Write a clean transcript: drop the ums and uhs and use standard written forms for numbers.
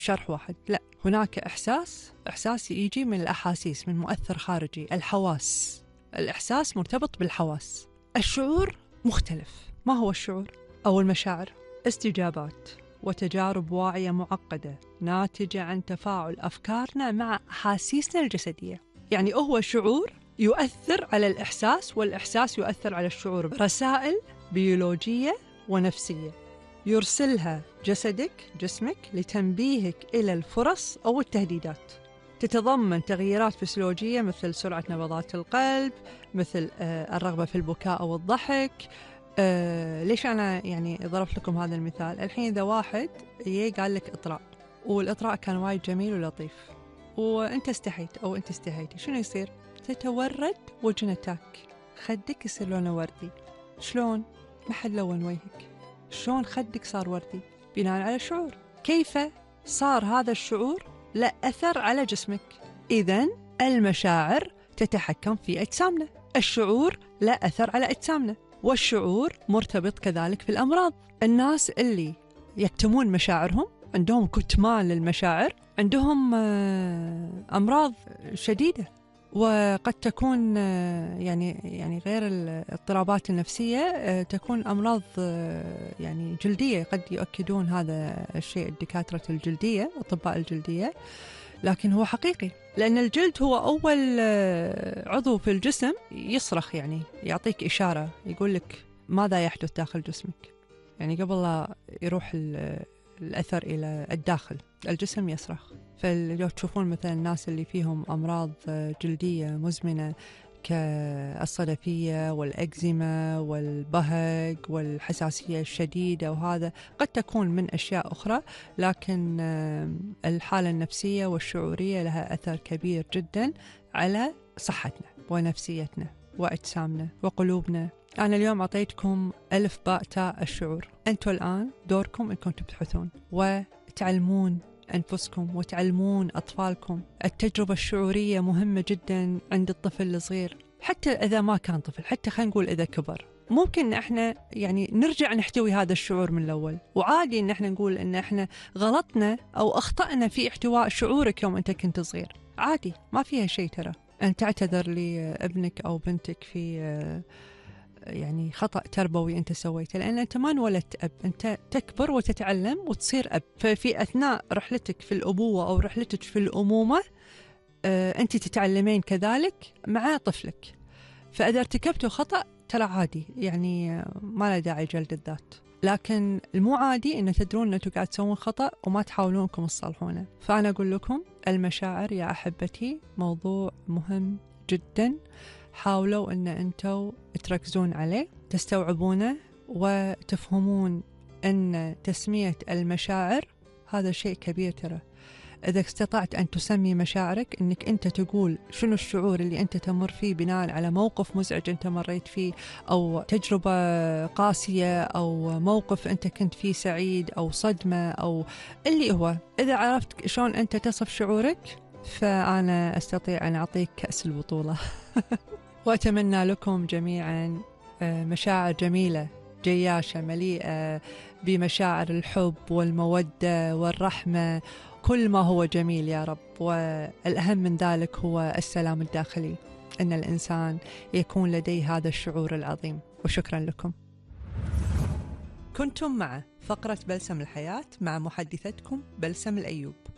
شرح واحد، لا، هناك إحساس يجي من الأحاسيس، من مؤثر خارجي، الحواس. الإحساس مرتبط بالحواس. الشعور مختلف. ما هو الشعور أو المشاعر؟ استجابات وتجارب واعية معقدة ناتجة عن تفاعل أفكارنا مع أحاسيسنا الجسدية. يعني هو شعور يؤثر على الإحساس، والإحساس يؤثر على الشعور. رسائل بيولوجية ونفسية يرسلها جسمك لتنبيهك إلى الفرص أو التهديدات. تتضمن تغييرات فسيولوجية مثل سرعة نبضات القلب، مثل الرغبة في البكاء أو الضحك. ليش أنا يعني ضربت لكم هذا المثال؟ الحين إذا واحد قال لك إطراء، والإطراء كان وايد جميل ولطيف، وأنت استحيت أو أنت استحيتي، شنو يصير؟ تتورد وجنتك، خدك يصير لونه وردي. شلون؟ ما حد لون وجهك، شلون خدك صار وردي؟ بناء على الشعور. كيف صار هذا الشعور له أثر على جسمك؟ إذن المشاعر تتحكم في أجسامنا، الشعور له أثر على أجسامنا، والشعور مرتبط كذلك في الأمراض. الناس اللي يكتمون مشاعرهم، عندهم كتمان للمشاعر، عندهم أمراض شديدة، وقد تكون يعني غير الاضطرابات النفسية تكون أمراض يعني جلدية. قد يؤكدون هذا الشيء الدكاترة الجلدية، أطباء الجلدية، لكن هو حقيقي، لأن الجلد هو أول عضو في الجسم يصرخ، يعني يعطيك إشارة، يقول لك ماذا يحدث داخل جسمك. يعني قبل لا يروح الأثر إلى الداخل، الجسم يصرخ. فلو تشوفون مثلا الناس اللي فيهم أمراض جلدية مزمنة كالصدفية والأكزيما والبهج والحساسية الشديدة، وهذا قد تكون من أشياء أخرى، لكن الحالة النفسية والشعورية لها أثر كبير جدا على صحتنا ونفسيتنا وأجسامنا وقلوبنا. أنا اليوم أعطيتكم ألف باء تاء الشعور. أنتوا الآن دوركم أنكم تبحثون وتعلمون أنفسكم وتعلمون أطفالكم. التجربة الشعورية مهمة جدا عند الطفل الصغير، حتى إذا ما كان طفل، حتى خلينا نقول إذا كبر، ممكن إحنا يعني نرجع نحتوي هذا الشعور من الأول. وعادي إن إحنا نقول إن إحنا غلطنا أو أخطأنا في احتواء شعورك يوم أنت كنت صغير، عادي، ما فيها شيء. ترى أن تعتذر لابنك أو بنتك في يعني خطأ تربوي أنت سويته، لأن أنت ما انولدت أب، أنت تكبر وتتعلم وتصير أب. ففي أثناء رحلتك في الأبوة أو رحلتك في الأمومة أنت تتعلمين كذلك مع طفلك. فإذا ارتكبتوا خطأ ترى عادي، يعني ما له داعي جلد الذات، لكن المو عادي إن تدرون أن أنتوا قاعد تسوون خطأ وما تحاولون أنكم تصلحونه. فأنا أقول لكم المشاعر يا أحبتي موضوع مهم جدا، حاولوا أن أنتوا تركزون عليه، تستوعبونه، وتفهمون أن تسمية المشاعر هذا شيء كبير. ترى إذا استطعت أن تسمي مشاعرك، أنك أنت تقول شنو الشعور اللي أنت تمر فيه بناء على موقف مزعج أنت مريت فيه، أو تجربة قاسية، أو موقف أنت كنت فيه سعيد، أو صدمة، أو اللي هو، إذا عرفت شلون أنت تصف شعورك، فأنا أستطيع أن أعطيك كأس البطولة. وأتمنى لكم جميعا مشاعر جميلة جياشة مليئة بمشاعر الحب والمودة والرحمة، كل ما هو جميل يا رب. والأهم من ذلك هو السلام الداخلي، أن الإنسان يكون لديه هذا الشعور العظيم. وشكرا لكم. كنتم مع فقرة بلسم الحياة مع محدثتكم بلسم الأيوب.